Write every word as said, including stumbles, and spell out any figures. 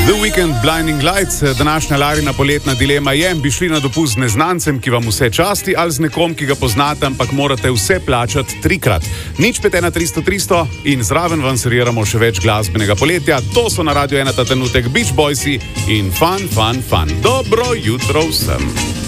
The Weekend Blinding Lights, današnja Larina poletna dilema je, bi šli na dopust z neznancem, ki vam vse časti, ali z nekom, ki ga poznate, ampak morate vse plačati trikrat. Nič pet ena tristo tristo in zraven vam serviramo še več glasbenega poletja. To so na Radio ena ta trenutek Beach Boysi in Fun, Fun, Fun. Dobro jutro vsem.